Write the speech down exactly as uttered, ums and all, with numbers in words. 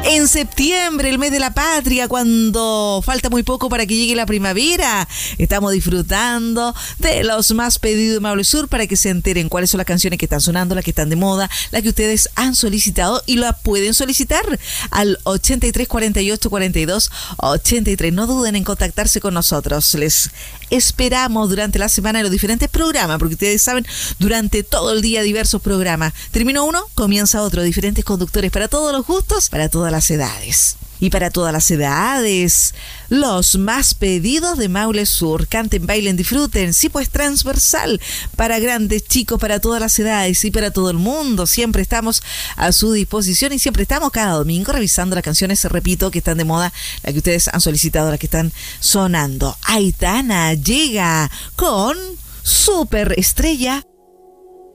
En septiembre, el mes de la patria, cuando falta muy poco para que llegue la primavera, estamos disfrutando de los más pedidos de Maule Sur para que se enteren cuáles son las canciones que están sonando, las que están de moda, las que ustedes han solicitado y las pueden solicitar al ochenta y tres cuarenta y ocho cuarenta y dos ochenta y tres. No duden en contactarse con nosotros. Les esperamos durante la semana en los diferentes programas, porque ustedes saben, durante todo el día diversos programas. Terminó uno, comienza otro. Diferentes conductores para todos los gustos, para todas las edades. Y para todas las edades, los más pedidos de Maule Sur. Canten, bailen, disfruten. Sí, pues transversal. Para grandes, chicos, para todas las edades y para todo el mundo. Siempre estamos a su disposición y siempre estamos cada domingo revisando las canciones, repito, que están de moda, las que ustedes han solicitado, las que están sonando. Aitana llega con Superestrella.